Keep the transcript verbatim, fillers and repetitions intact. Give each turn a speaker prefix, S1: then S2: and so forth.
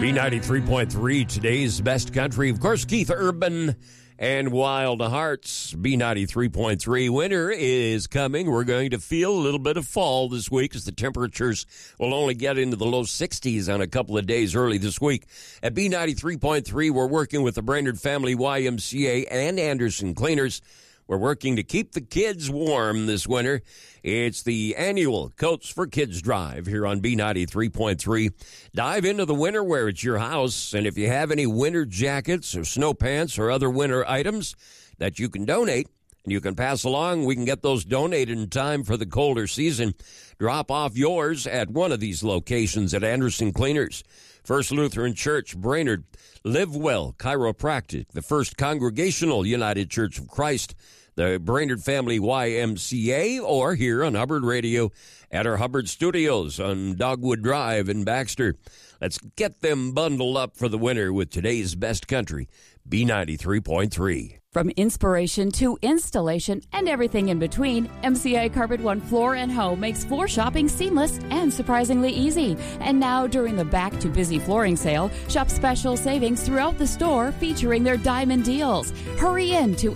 S1: B ninety-three point three, today's best country. Of course, Keith Urban and Wild Hearts. B ninety-three point three. Winter is coming. We're going to feel a little bit of fall this week as the temperatures will only get into the low sixties on a couple of days early this week. At B ninety-three point three, we're working with the Brainerd Family Y M C A and Anderson Cleaners. We're working to keep the kids warm this winter. It's the annual Coats for Kids Drive here on B ninety-three point three. Dive into the winter wear at your house, and if you have any winter jackets or snow pants or other winter items that you can donate and you can pass along, we can get those donated in time for the colder season. Drop off yours at one of these locations at Anderson Cleaners, First Lutheran Church, Brainerd, Live Well Chiropractic, the First Congregational United Church of Christ, the Brainerd Family Y M C A, or here on Hubbard Radio at our Hubbard Studios on Dogwood Drive in Baxter. Let's get them bundled up for the winter with today's best country, B ninety-three point three.
S2: From inspiration to installation and everything in between, M C A Carpet One Floor and Home makes floor shopping seamless and surprisingly easy. And now, during the Back to Busy Flooring Sale, shop special savings throughout the store featuring their diamond deals. Hurry in to